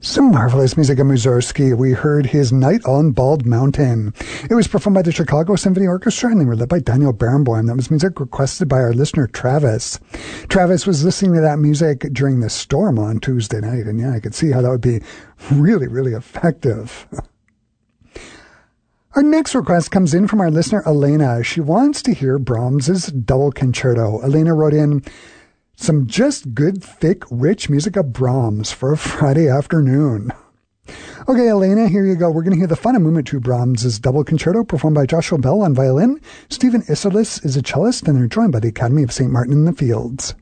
Some marvelous music of Mussorgsky. We heard his Night on Bald Mountain. It was performed by the Chicago Symphony Orchestra and they were led by Daniel Barenboim. That was music requested by our listener Travis. Travis was listening to that music during the storm on Tuesday night, and yeah, I could see how that would be really, really effective. Our next request comes in from our listener Elena. She wants to hear Brahms's Double Concerto. Elena wrote in some just good, thick, rich music of Brahms for a Friday afternoon. Okay, Elena, here you go. We're going to hear the Fana Movement Brahms' Double Concerto performed by Joshua Bell on violin. Stephen Isserlis is a cellist, and they're joined by the Academy of St. Martin in the Fields.